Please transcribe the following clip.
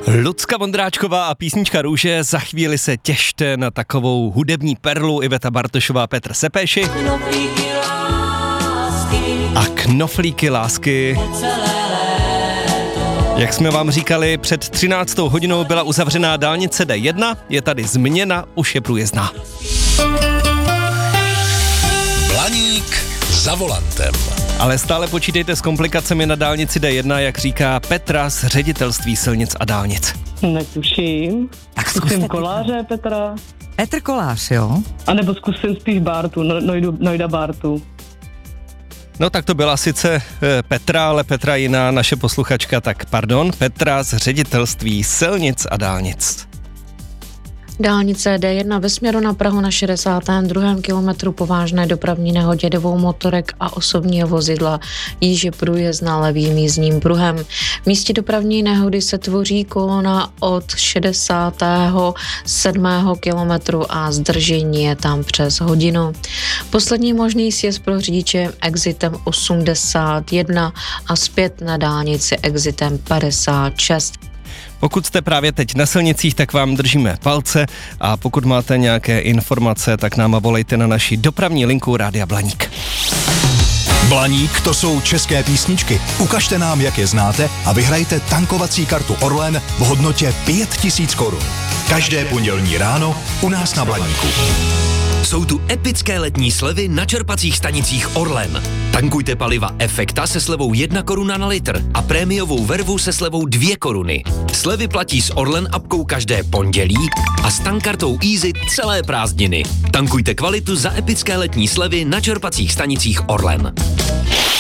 Lucka Vondráčková a písnička Růže, za chvíli se těšte na takovou hudební perlu. Iveta Bartošová, Petr Sepéši a Knoflíky lásky. Jak jsme vám říkali, před 13. hodinou byla uzavřená dálnice D1, je tady změna, už je průjezdná. Blaník za volantem. Ale stále počítejte s komplikacemi na dálnici D1, jak říká Petra z Ředitelství silnic a dálnic. Netuším. Tak Zkusím Koláře, Petra. Petr Kolář, jo? A nebo zkusím spíš Bartu, Nojda Bartu. No tak to byla sice Petra, ale Petra jiná, naše posluchačka, tak pardon, Petra z Ředitelství silnic a dálnic. Dálnice D1 ve směru na Prahu na 62. kilometru po vážné dopravní nehodě dvou motorek a osobního vozidla již je průjezdná levým jízdním pruhem. V místě dopravní nehody se tvoří kolona od 67. kilometru a zdržení je tam přes hodinu. Poslední možný sjezd pro řidiče exitem 81 a zpět na dálnici exitem 56. Pokud jste právě teď na silnicích, tak vám držíme palce a pokud máte nějaké informace, tak nám volejte na naši dopravní linku Rádia Blaník. Blaník, to jsou české písničky. Ukažte nám, jak je znáte a vyhrajte tankovací kartu Orlen v hodnotě 5000 korun. Každé pondělní ráno u nás na Blaníku. Jsou tu epické letní slevy na čerpacích stanicích Orlen. Tankujte paliva Efekta se slevou 1 koruna na litr a prémiovou vervu se slevou 2 koruny. Slevy platí s Orlen appkou každé pondělí a s tankkartou Easy celé prázdniny. Tankujte kvalitu za epické letní slevy na čerpacích stanicích Orlen.